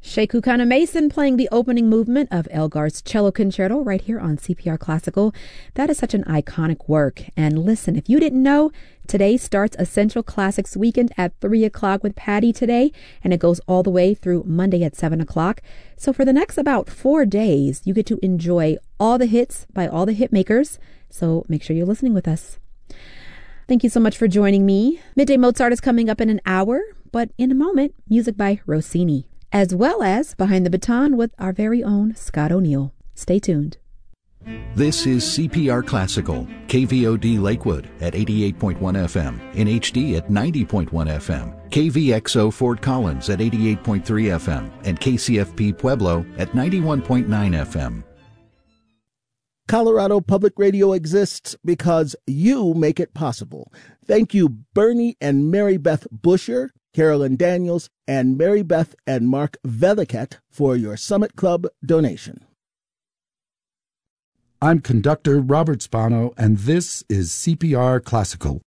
Sheku Kana Mason playing the opening movement of Elgar's Cello Concerto right here on CPR Classical. That is such an iconic work. And listen, if you didn't know, today starts Essential Classics Weekend at 3 o'clock with Patty today, and it goes all the way through Monday at 7 o'clock. So for the next about 4 days, you get to enjoy all the hits by all the hit makers. So make sure you're listening with us. Thank you so much for joining me. Midday Mozart is coming up in an hour, but in a moment, music by Rossini, as well as Behind the Baton with our very own Scott O'Neill. Stay tuned. This is CPR Classical, KVOD Lakewood at 88.1 FM, in HD at 90.1 FM, KVXO Fort Collins at 88.3 FM, and KCFP Pueblo at 91.9 FM. Colorado Public Radio exists because you make it possible. Thank you, Bernie and Mary Beth Busher, Carolyn Daniels, and Mary Beth and Mark Veliket for your Summit Club donation. I'm conductor Robert Spano, and this is CPR Classical.